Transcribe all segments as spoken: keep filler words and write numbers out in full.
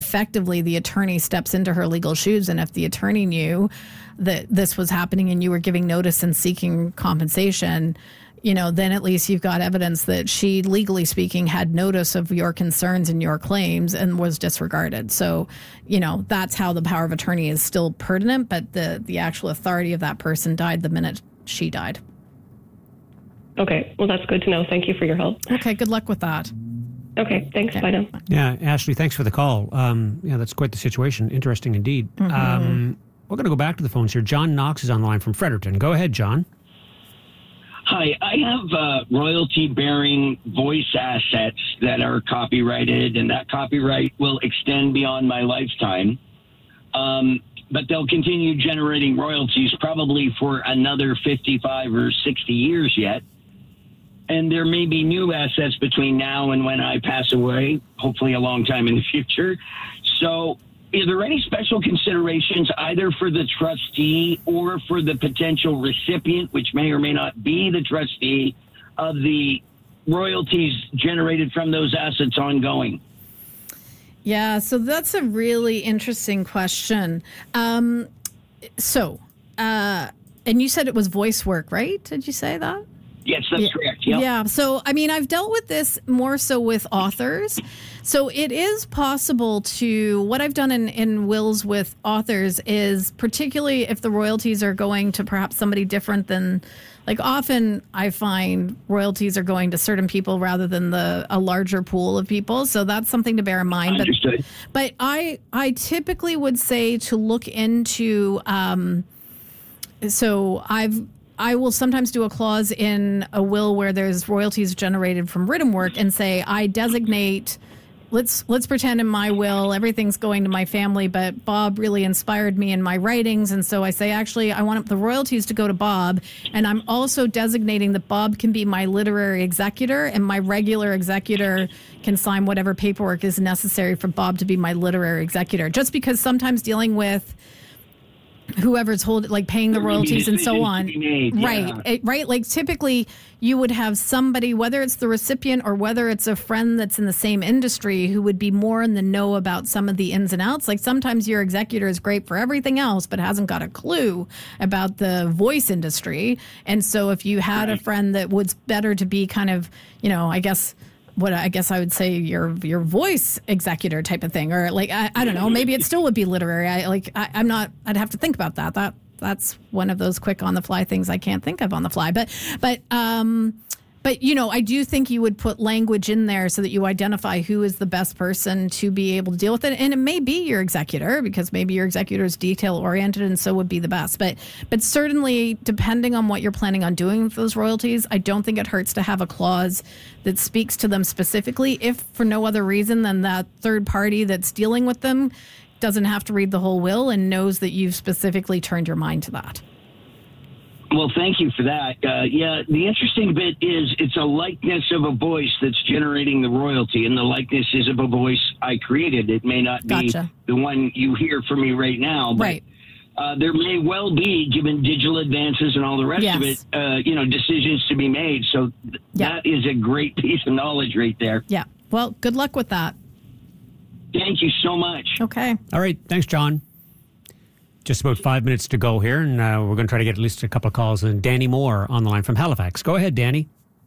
effectively the attorney steps into her legal shoes. And if the attorney knew that this was happening and you were giving notice and seeking compensation, you know, then at least you've got evidence that she, legally speaking, had notice of your concerns and your claims and was disregarded. So, you know, that's how the power of attorney is still pertinent, but the, the actual authority of that person died the minute she died. Okay. Well, that's good to know. Thank you for your help. Okay. Good luck with that. Okay. Thanks. Okay. Bye now. Yeah, Ashley, thanks for the call. Um, yeah, that's quite the situation. Interesting indeed. Mm-hmm. Um, we're going to go back to the phones here. John Knox is on the line from Fredericton. Go ahead, John. Hi, I have uh, royalty-bearing voice assets that are copyrighted, and that copyright will extend beyond my lifetime. Um, but they'll continue generating royalties probably for another fifty-five or sixty years yet. And there may be new assets between now and when I pass away, hopefully a long time in the future. So is there any special considerations either for the trustee or for the potential recipient, which may or may not be the trustee, of the royalties generated from those assets ongoing? Yeah, so that's a really interesting question. Um, so, uh, and you said it was voice work, right? Did you say that? Yes, that's yeah. correct. Yep. Yeah. So, I mean, I've dealt with this more so with authors. So it is possible to, what I've done in, in wills with authors is, particularly if the royalties are going to perhaps somebody different than, like often I find royalties are going to certain people rather than the a larger pool of people. So that's something to bear in mind. Understood. But, but I, I typically would say to look into, um, so I've, I will sometimes do a clause in a will where there's royalties generated from written work and say I designate, let's let's pretend in my will everything's going to my family, but Bob really inspired me in my writings, and so I say actually I want the royalties to go to Bob, and I'm also designating that Bob can be my literary executor and my regular executor can sign whatever paperwork is necessary for Bob to be my literary executor. Just because sometimes dealing with whoever's holding, like paying the royalties and so on. Made, yeah. Right. It, right. Like typically you would have somebody, whether it's the recipient or whether it's a friend that's in the same industry, who would be more in the know about some of the ins and outs. Like sometimes your executor is great for everything else, but hasn't got a clue about the voice industry. And so if you had right. a friend that was better to be kind of, you know, I guess, what I guess I would say your your voice executor type of thing, or like I, I don't know, maybe it still would be literary. I like I, I'm not. I'd have to think about that. That that's one of those quick on the fly things I can't think of on the fly. But but um, but you know, I do think you would put language in there so that you identify who is the best person to be able to deal with it, and it may be your executor because maybe your executor is detail oriented and so would be the best. But but certainly depending on what you're planning on doing with those royalties, I don't think it hurts to have a clause that speaks to them specifically, if for no other reason than that third party that's dealing with them doesn't have to read the whole will and knows that you've specifically turned your mind to that. Well, thank you for that. Uh, yeah, the interesting bit is it's a likeness of a voice that's generating the royalty, and the likeness is of a voice I created. It may not be Gotcha. the one you hear from me right now, but Right. Uh, there may well be, given digital advances and all the rest Yes. of it, uh, you know, decisions to be made. So th- Yeah. that is a great piece of knowledge right there. Yeah. Well, good luck with that. Thank you so much. Okay. All right. Thanks, John. Just about five minutes to go here, and uh, we're going to try to get at least a couple of calls. And Danny Moore on the line from Halifax. Go ahead, Danny.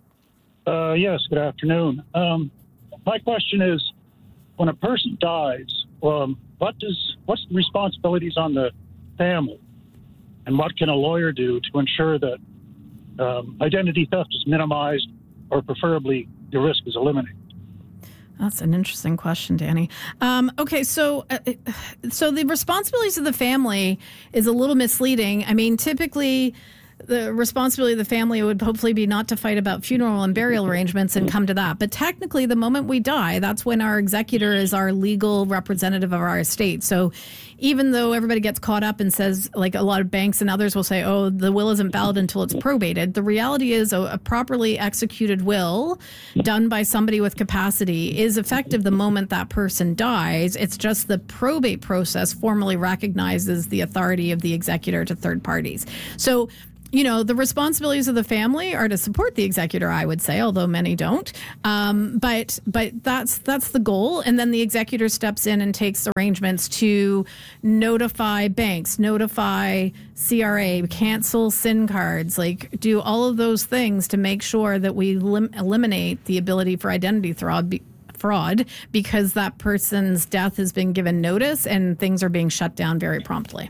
Uh, yes, good afternoon. Um, my question is, when a person dies, um, what does what's the responsibilities on the family, and what can a lawyer do to ensure that um, identity theft is minimized, or preferably the risk is eliminated? That's an interesting question, Danny. Um, okay, so uh, so the responsibilities of the family is a little misleading. I mean, typically the responsibility of the family would hopefully be not to fight about funeral and burial arrangements and come to that. But technically, the moment we die, that's when our executor is our legal representative of our estate. So even though everybody gets caught up and says, like a lot of banks and others will say, oh, the will isn't valid until it's probated, the reality is a, a properly executed will done by somebody with capacity is effective the moment that person dies. It's just the probate process formally recognizes the authority of the executor to third parties. So you know, the responsibilities of the family are to support the executor, I would say, although many don't. Um, but but that's that's the goal. And then the executor steps in and takes arrangements to notify banks, notify C R A, cancel S I N cards, like do all of those things to make sure that we lim- eliminate the ability for identity fraud. Be- fraud because that person's death has been given notice and things are being shut down very promptly.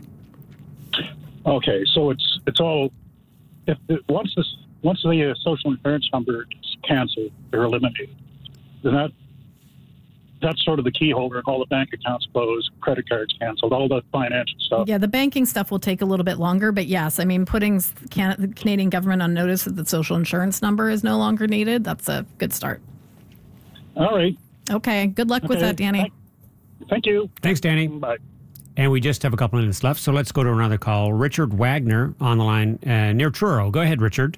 Okay, so it's it's all if it, once this once the uh, social insurance number is canceled or eliminated, then that that's sort of the key holder, and all the bank accounts closed, credit cards canceled, all the financial stuff. Yeah, the banking stuff will take a little bit longer, but yes, I mean, putting Can- the Canadian government on notice that the social insurance number is no longer needed, that's a good start. All right. Okay, good luck Okay. with that, Danny. Thank, thank you. Thanks, Danny. Bye. And we just have a couple minutes left, so let's go to another call. Richard Wagner on the line uh, near Truro. Go ahead, Richard.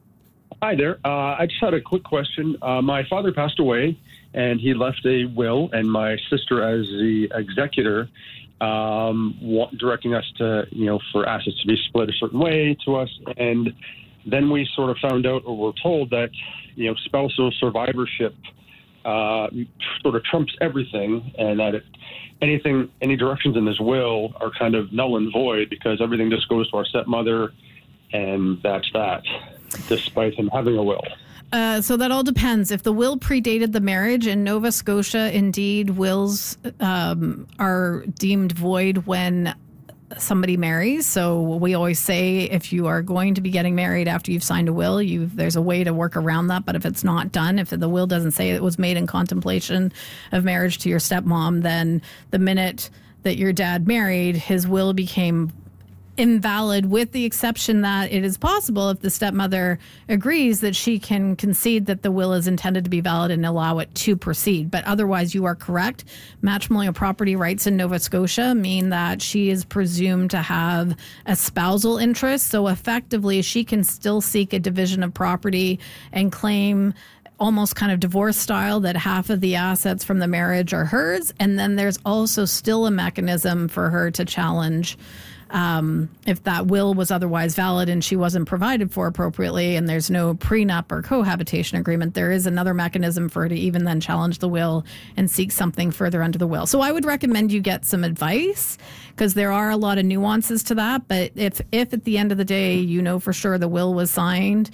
Hi there. Uh, I just had a quick question. Uh, my father passed away, and he left a will, and my sister as the executor, um, wa- directing us to, you know, for assets to be split a certain way to us. And then we sort of found out, or were told that, you know, spousal survivorship uh, sort of trumps everything, and that it, anything, any directions in this will are kind of null and void because everything just goes to our stepmother, and that's that, despite him having a will. Uh, so that all depends. If the will predated the marriage, in Nova Scotia, indeed, wills um, are deemed void when somebody marries. So we always say if you are going to be getting married after you've signed a will, you there's a way to work around that. But if it's not done, if the will doesn't say it was made in contemplation of marriage to your stepmom, then the minute that your dad married, his will became invalid, with the exception that it is possible if the stepmother agrees that she can concede that the will is intended to be valid and allow it to proceed. But otherwise, you are correct. Matrimonial property rights in Nova Scotia mean that she is presumed to have a spousal interest. So effectively, she can still seek a division of property and claim almost kind of divorce style that half of the assets from the marriage are hers. And then there's also still a mechanism for her to challenge Um, if that will was otherwise valid and she wasn't provided for appropriately and there's no prenup or cohabitation agreement, there is another mechanism for her to even then challenge the will and seek something further under the will. So I would recommend you get some advice because there are a lot of nuances to that. But if, if at the end of the day, you know for sure the will was signed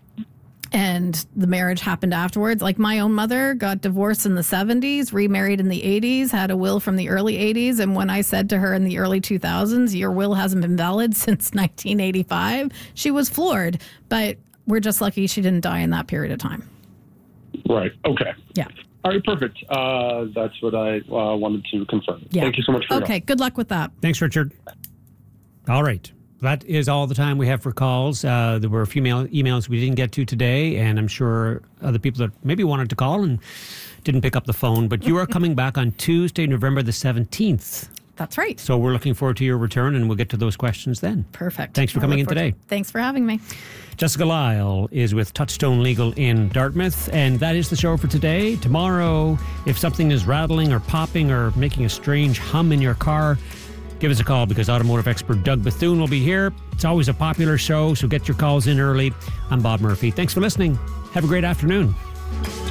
and the marriage happened afterwards. Like my own mother got divorced in the seventies, remarried in the eighties, had a will from the early eighties. And when I said to her in the early two thousands, your will hasn't been valid since nineteen eighty-five, she was floored. But we're just lucky she didn't die in that period of time. Right. Okay. Yeah. All right. Perfect. Uh, that's what I uh, wanted to confirm. Yeah. Thank you so much for your Okay. help. Good luck with that. Thanks, Richard. All right. That is all the time we have for calls. Uh, there were a few mail- emails we didn't get to today, and I'm sure other people that maybe wanted to call and didn't pick up the phone. But you are coming back on Tuesday, November the seventeenth. That's right. So we're looking forward to your return, and we'll get to those questions then. Perfect. Thanks for I coming look in forward today. to- Thanks for having me. Jessica Lyle is with Touchstone Legal in Dartmouth, and that is the show for today. Tomorrow, if something is rattling or popping or making a strange hum in your car, give us a call because automotive expert Doug Bethune will be here. It's always a popular show, so get your calls in early. I'm Bob Murphy. Thanks for listening. Have a great afternoon.